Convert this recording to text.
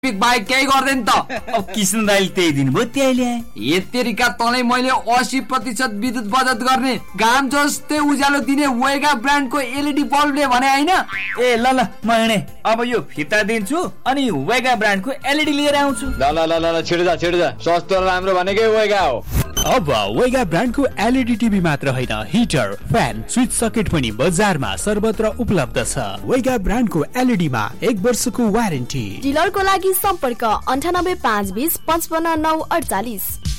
Bike केही गर्दैन त। अब किसन दाइले त्यही दिनुभयो त्यही ल्याए। यतिका तँलाई मैले 80% विद्युत बचत गर्ने घाम जस्तै उज्यालो दिने वेगा ब्रान्डको एलइडी बल्बले भने हैन। ए ल ल म हिँडे, अब यो फिता दिन्छु अनि वेगा ब्रान्डको एलइडी लिएर आउँछु। ल छिटो जा सस्तो र राम्रो भनेकै वेगा हो। अब वेगा ब्रान्डको एलइडी टिभी मात्र होइन, हिटर, फ्यान, स्विच सकेट पनि बजारमा सर्वत्र उपलब्ध छ। वेगा ब्रान्डको एलइडी मा 1 वर्षको वारेन्टी। डिलरको लागि सम्पर्क 98 520 55 9 48।